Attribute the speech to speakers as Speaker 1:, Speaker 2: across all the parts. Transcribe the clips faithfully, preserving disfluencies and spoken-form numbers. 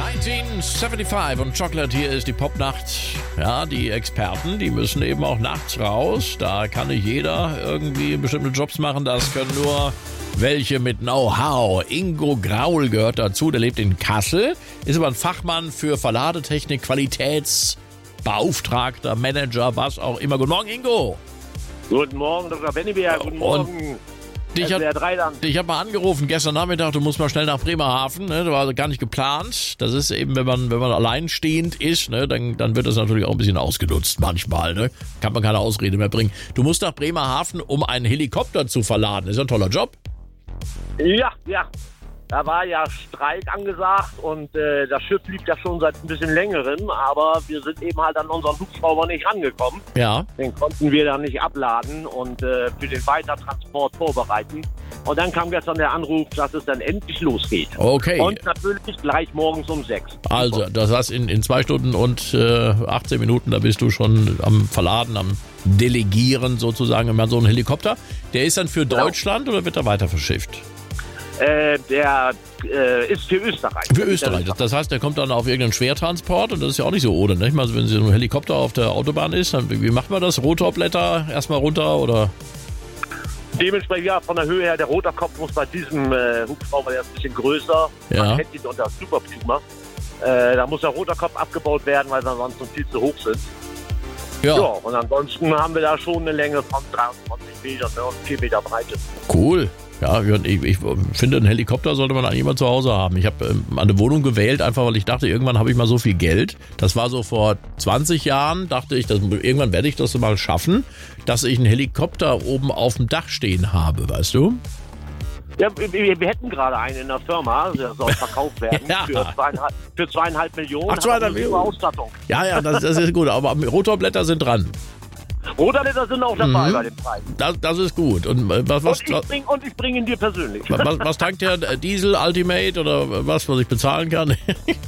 Speaker 1: neunzehnhundertfünfundsiebzig und Chocolate, hier ist die Popnacht. Ja, die Experten, die müssen eben auch nachts raus. Da kann nicht jeder irgendwie bestimmte Jobs machen. Das können nur welche mit Know-how. Ingo Graul gehört dazu, der lebt in Kassel, ist aber ein Fachmann für Verladetechnik, Qualitätsbeauftragter, Manager, was auch immer. Guten Morgen, Ingo.
Speaker 2: Guten Morgen, Doktor Bennebier. Guten Morgen.
Speaker 1: Dich hat, dich hat mal angerufen gestern Nachmittag, du musst mal schnell nach Bremerhaven, ne? Das war also gar nicht geplant. Das ist eben, wenn man wenn man alleinstehend ist, ne, dann, dann wird das natürlich auch ein bisschen ausgenutzt manchmal, ne? Kann man keine Ausrede mehr bringen. Du musst nach Bremerhaven, um einen Helikopter zu verladen. Ist ja ein toller Job.
Speaker 2: Ja, ja. Da war ja Streik angesagt und äh, das Schiff lief ja schon seit ein bisschen längerem, aber wir sind eben halt an unseren Hubschrauber nicht rangekommen.
Speaker 1: Ja.
Speaker 2: Den konnten wir dann nicht abladen und äh, für den Weitertransport vorbereiten. Und dann kam gestern der Anruf, dass es dann endlich losgeht.
Speaker 1: Okay.
Speaker 2: Und natürlich gleich morgens um sechs.
Speaker 1: Also, das heißt, in, in zwei Stunden und äh, achtzehn Minuten, da bist du schon am Verladen, am Delegieren sozusagen immer so ein Helikopter. Der ist dann für
Speaker 2: Genau.
Speaker 1: Deutschland oder wird er weiter verschifft?
Speaker 2: Äh, der äh, ist für Österreich.
Speaker 1: Für Österreich. Das, das heißt, der kommt dann auf irgendeinen Schwertransport und das ist ja auch nicht so ohne, ne? Ich meine, wenn so ein Helikopter auf der Autobahn ist, dann wie macht man das? Rotorblätter erstmal runter oder?
Speaker 2: Dementsprechend ja, von der Höhe her, der Rotorkopf muss bei diesem äh, Hubschrauber, der ist ein bisschen größer.
Speaker 1: Ja.
Speaker 2: Man kennt ihn unter Super Puma. Äh, da muss der Rotorkopf abgebaut werden, weil sie ansonsten viel zu hoch sind.
Speaker 1: Ja.
Speaker 2: Ja, und ansonsten haben wir da schon eine Länge von dreiundzwanzig Metern, ne, und vier Meter Breite.
Speaker 1: Cool. Ja, ich, ich finde, einen Helikopter sollte man eigentlich immer zu Hause haben. Ich habe ähm, eine Wohnung gewählt, einfach weil ich dachte, irgendwann habe ich mal so viel Geld. Das war so vor zwanzig Jahren, dachte ich, dass, irgendwann werde ich das mal schaffen, dass ich einen Helikopter oben auf dem Dach stehen habe, weißt du?
Speaker 2: Ja, wir, wir hätten gerade einen in der Firma, der soll verkauft werden
Speaker 1: Ja.
Speaker 2: für, zweieinhalb, für zweieinhalb Millionen.
Speaker 1: Ach, zweieinhalb
Speaker 2: Hat eine
Speaker 1: Millionen.
Speaker 2: super Ausstattung.
Speaker 1: Ja, ja, das, das ist gut, aber Rotorblätter sind dran.
Speaker 2: Rotorblätter sind auch dabei
Speaker 1: Mhm.
Speaker 2: bei dem Preis.
Speaker 1: Das, das ist gut. Und äh, was, was,
Speaker 2: Und ich bringe und ich bring ihn dir persönlich.
Speaker 1: was, was tankt der äh, Diesel Ultimate oder was, was ich bezahlen kann?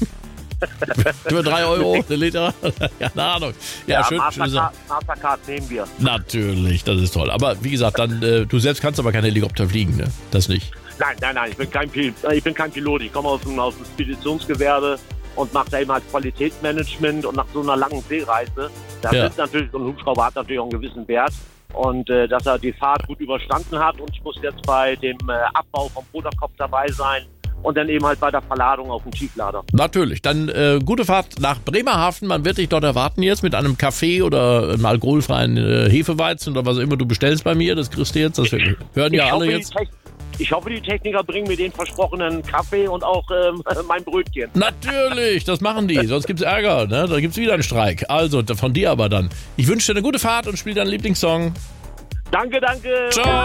Speaker 1: Für drei Euro der Liter? Keine Ahnung. Ja,
Speaker 2: Ja,
Speaker 1: schön. schön
Speaker 2: Mastercard, Mastercard nehmen wir.
Speaker 1: Natürlich, das ist toll. Aber wie gesagt, dann äh, du selbst kannst aber keinen Helikopter fliegen, ne? Das nicht.
Speaker 2: Nein, nein, nein, ich bin kein, Pil ich bin kein Pilot. Ich komme aus dem, aus dem Speditionsgewerbe und mache da eben halt Qualitätsmanagement. Und nach so einer langen Seereise, da
Speaker 1: Ja.
Speaker 2: ist natürlich, so ein Hubschrauber hat natürlich auch einen gewissen Wert. Und äh, dass er die Fahrt gut überstanden hat. Und ich muss jetzt bei dem äh, Abbau vom Rotorkopf dabei sein. Und dann eben halt bei der Verladung auf dem Tieflader.
Speaker 1: Natürlich. Dann äh, gute Fahrt nach Bremerhaven. Man wird dich dort erwarten jetzt mit einem Kaffee oder einem alkoholfreien äh, Hefeweizen oder was immer du bestellst bei mir. Das kriegst du jetzt. Das hören ja
Speaker 2: Ich
Speaker 1: alle
Speaker 2: hoffe,
Speaker 1: jetzt.
Speaker 2: die Techn- Ich hoffe, die Techniker bringen mir den versprochenen Kaffee und auch ähm, mein Brötchen.
Speaker 1: Natürlich, das machen die. Sonst gibt's Ärger, ne? Da gibt's wieder einen Streik. Also, von dir aber dann. Ich wünsche dir eine gute Fahrt und spiel deinen Lieblingssong.
Speaker 2: Danke, danke.
Speaker 1: Ciao.